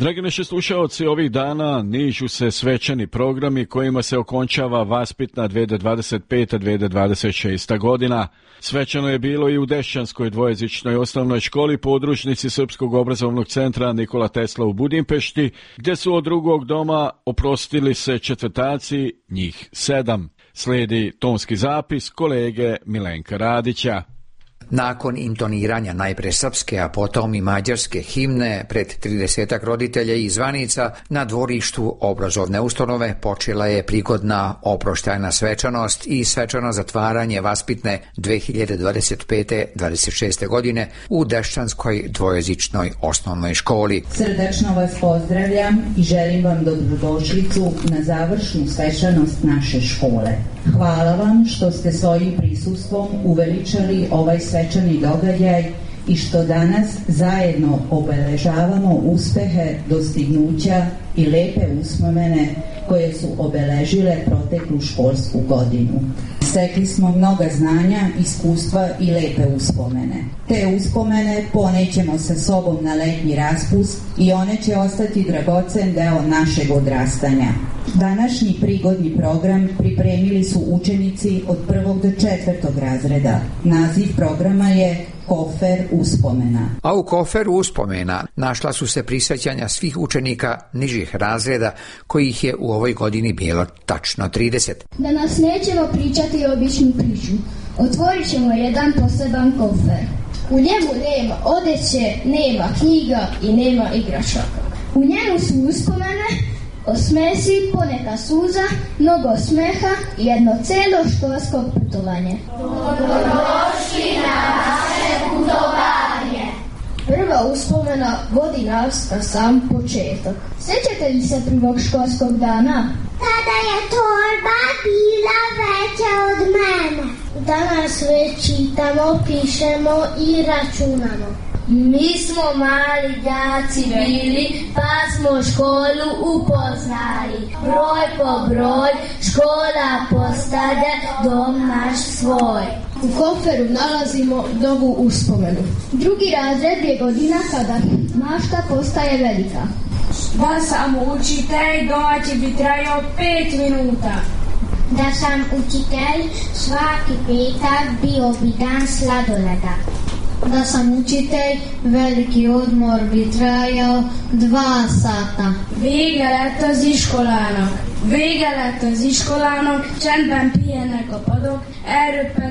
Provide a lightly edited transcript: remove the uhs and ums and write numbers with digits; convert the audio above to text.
Dragi naši slušaoci, ovih dana nižu se svečani programi kojima se okončava vaspitna 2025-2026 godina. Svečano je bilo i u Dešćanskoj dvojezičnoj osnovnoj školi podružnici Srpskog obrazovnog centra Nikola Tesla u Budimpešti, gdje su od drugog doma oprostili se četvrtaci, njih 7. Slijedi tonski zapis kolege Milenka Radića. Nakon intoniranja najpre srpske, a potom i mađarske himne pred 30 roditelja i zvanica na dvorištu obrazovne ustanove počela je prigodna oproštajna svečanost i svečano zatvaranje vaspitne 2025-26 godine u Dešćanskoj dvojezičnoj osnovnoj školi. Srdačno vas pozdravljam i želim vam dobrodošlicu na završnu svečanost naše škole. Hvala vam što ste svojim prisustvom uveličali ovaj svečani događaj i što danas zajedno obeležavamo uspehe, dostignuća i lepe uspomene koje su obeležile proteklu školsku godinu. Stekli smo mnoga znanja, iskustva i lepe uspomene. Te uspomene ponećemo sa sobom na letnji raspust i one će ostati dragocen deo našeg odrastanja. Današnji prigodni program pripremili su učenici od 1. do 4. razreda. Naziv programa je Kofer uspomena. A u koferu uspomena našla su se prisjećanja svih učenika nižih razreda, kojih je u ovoj godini bilo tačno 30. Danas nećemo pričati običnu priču. Otvorit ćemo jedan poseban kofer. U njemu nema odeće, nema knjiga i nema igračaka. U njemu su uspomene, osmesi, poneka suza, mnogo smeha i jedno celo školsko putovanje. Dobrodošli na naše putovanje. Prva uspomena vodi nas na sam početak. Sjećate li se prvog školskog dana? Tada je torba bila veća od mene. Danas već čitamo, pišemo i računamo. Mi smo mali đaci bili, pa smo školu upoznali. Broj po broj, škola postaje dom naš svoj. U koferu nalazimo novu uspomenu. Drugi razred je godina kada mašta postaje velika. Da sam učitelj, domaći bi trajao 5 minuta. Da sam učitelj, svaki petak bio bi dan sladoleda. Da sam učitelj, veliki odmor bi trajao 2 sata. Végelet az iskolának, csendben pihennek a padok, elröppen